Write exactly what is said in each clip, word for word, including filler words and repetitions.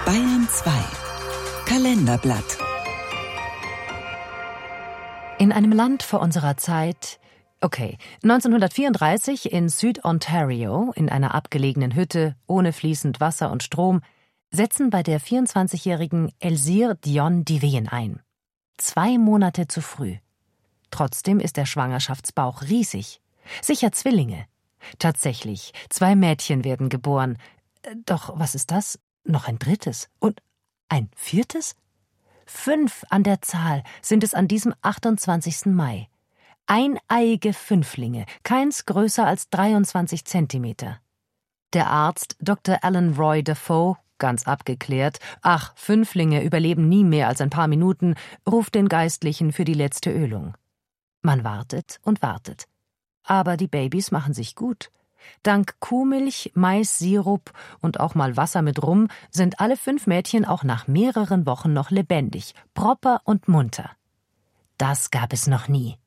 Bayern zwei Kalenderblatt. In einem Land vor unserer Zeit, okay, neunzehnhundertvierunddreißig in Süd-Ontario, in einer abgelegenen Hütte, ohne fließend Wasser und Strom, setzen bei der vierundzwanzigjährigen Elsire Dion die Wehen ein. Zwei Monate zu früh. Trotzdem ist der Schwangerschaftsbauch riesig. Sicher Zwillinge. Tatsächlich, zwei Mädchen werden geboren. Doch was ist das? Noch ein drittes? Und ein viertes? Fünf an der Zahl sind es an diesem achtundzwanzigsten Mai. Eineiige Fünflinge, keins größer als dreiundzwanzig Zentimeter. Der Arzt Doktor Alan Roy Defoe, ganz abgeklärt, ach, Fünflinge überleben nie mehr als ein paar Minuten, ruft den Geistlichen für die letzte Ölung. Man wartet und wartet. Aber die Babys machen sich gut. Dank Kuhmilch, Mais-Sirup und auch mal Wasser mit Rum sind alle fünf Mädchen auch nach mehreren Wochen noch lebendig, proper und munter. Das gab es noch nie.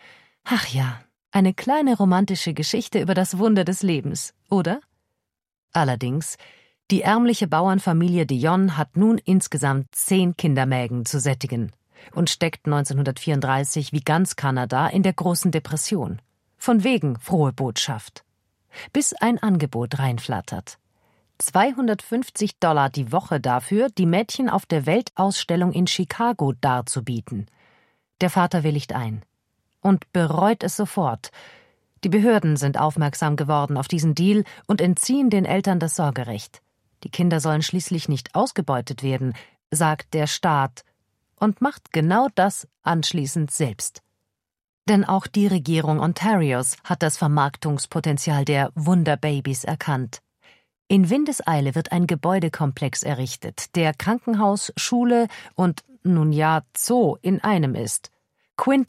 Ach ja, eine kleine romantische Geschichte über das Wunder des Lebens, oder? Allerdings, die ärmliche Bauernfamilie Dion hat nun insgesamt zehn Kindermägen zu sättigen und steckt neunzehnhundertvierunddreißig wie ganz Kanada in der großen Depression. Von wegen frohe Botschaft. Bis ein Angebot reinflattert. zweihundertfünfzig Dollar die Woche dafür, die Mädchen auf der Weltausstellung in Chicago darzubieten. Der Vater willigt ein. Und bereut es sofort. Die Behörden sind aufmerksam geworden auf diesen Deal und entziehen den Eltern das Sorgerecht. Die Kinder sollen schließlich nicht ausgebeutet werden, sagt der Staat, und macht genau das anschließend selbst. Denn auch die Regierung Ontarios hat das Vermarktungspotenzial der Wunderbabys erkannt. In Windeseile wird ein Gebäudekomplex errichtet, der Krankenhaus, Schule und, nun ja, Zoo in einem ist. Quint